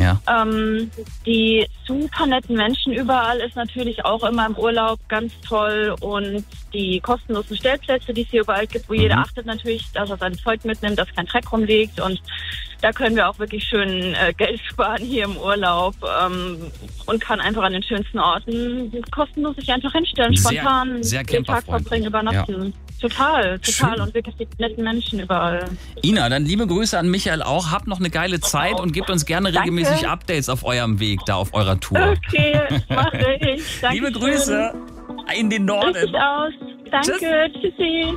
Ja. Die super netten Menschen überall ist natürlich auch immer im Urlaub ganz toll und die kostenlosen Stellplätze, die es hier überall gibt, wo jeder achtet natürlich, dass er sein Zeug mitnimmt, dass kein Dreck rumliegt und da können wir auch wirklich schön Geld sparen hier im Urlaub und kann einfach an den schönsten Orten kostenlos sich einfach hinstellen, spontan den Tag verbringen, übernachten. Ja. Total. Schön. Und wirklich die netten Menschen überall. Ina, dann liebe Grüße an Michael auch. Habt noch eine geile Zeit und gebt uns gerne regelmäßig Updates auf eurem Weg, da auf eurer Tour. Okay, mache ich. Danke. Liebe Grüße in den Norden. Richtig aus. Danke. Tschüssi.